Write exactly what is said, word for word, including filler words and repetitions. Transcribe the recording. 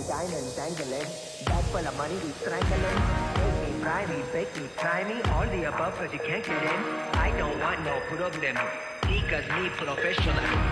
diamond dangling. Bag full of money, we strangling. Make me, fry me, bake me, try me. All the above cause you can't get in. I don't want no problem. Because me professional.